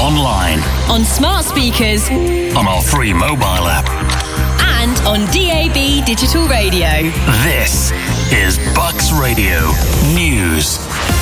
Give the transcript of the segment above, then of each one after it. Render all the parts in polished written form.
online, on smart speakers, on our free mobile app, and on DAB digital radio. This is Bucks Radio News.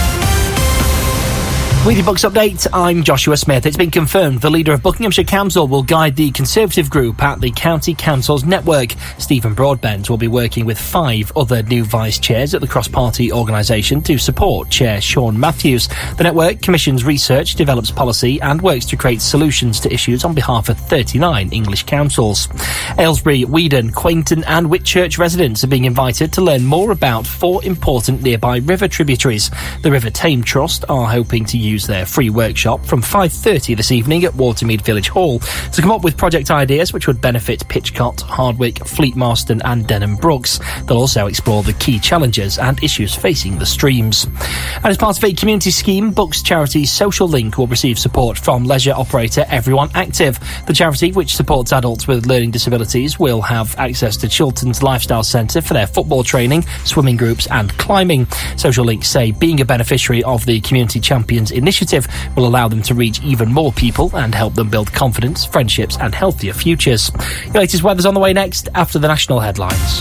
With your Bucks update, I'm Joshua Smith. It's been confirmed the leader of Buckinghamshire Council will guide the Conservative group at the County Council's network. Stephen Broadbent will be working with 5 other new vice chairs at the cross-party organisation to support Chair Sean Matthews. The network commissions research, develops policy and works to create solutions to issues on behalf of 39 English councils. Aylesbury, Weedon, Quainton and Whitchurch residents are being invited to learn more about 4 important nearby river tributaries. The River Tame Trust are hoping to use their free workshop from 5:30 this evening at Watermead Village Hall to come up with project ideas which would benefit Pitchcott, Hardwick, Fleet Marston and Denham Brooks. They'll also explore the key challenges and issues facing the streams. And as part of a community scheme, Bucks charity Social Link will receive support from leisure operator Everyone Active. The charity, which supports adults with learning disabilities, will have access to Chilton's Lifestyle Centre for their football training, swimming groups and climbing. Social Link say being a beneficiary of the Community Champions initiative will allow them to reach even more people and help them build confidence, friendships and healthier futures. Your latest weather's on the way next after the national headlines.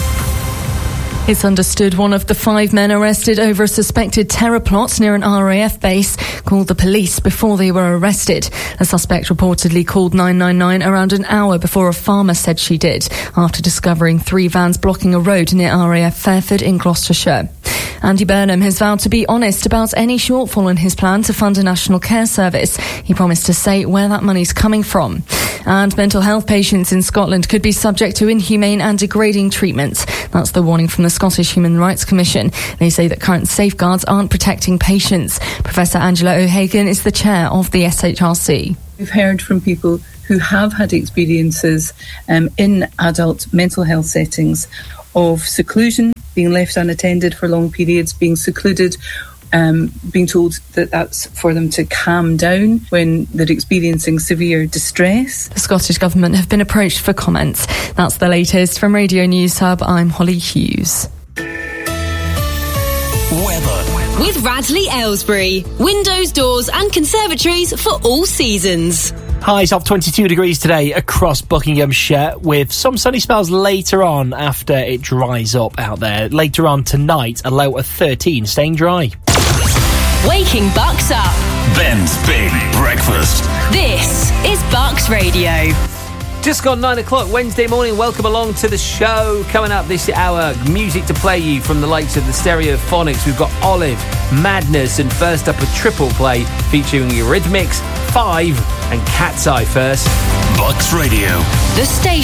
It's understood one of the 5 men arrested over a suspected terror plot near an RAF base called the police before they were arrested. A suspect reportedly called 999 around an hour before a farmer said she did, after discovering 3 vans blocking a road near RAF Fairford in Gloucestershire. Andy Burnham has vowed to be honest about any shortfall in his plan to fund a national care service. He promised to say where that money's coming from. And mental health patients in Scotland could be subject to inhumane and degrading treatment. That's the warning from the Scottish Human Rights Commission. They say that current safeguards aren't protecting patients. Professor Angela O'Hagan is the chair of the SHRC. We've heard from people who have had experiences in adult mental health settings of seclusion, being left unattended for long periods, being secluded, being told that that's for them to calm down when they're experiencing severe distress. The Scottish Government have been approached for comments. That's the latest from Radio News Hub. I'm Holly Hughes. Weather. With Radley Aylesbury. Windows, doors and conservatories for all seasons. Highs of 22 degrees today across Buckinghamshire, with some sunny spells later on after it dries up out there. Later on tonight, a low of 13, staying dry. Waking Bucks up. Ben's Big Breakfast. This is Bucks Radio. Just gone 9 o'clock Wednesday morning. Welcome along to the show. Coming up this hour, music to play you from the likes of the Stereophonics. We've got Olive, Madness, and first up a triple play featuring Eurythmics, 5 and Cat's Eye first. Bucks Radio. The station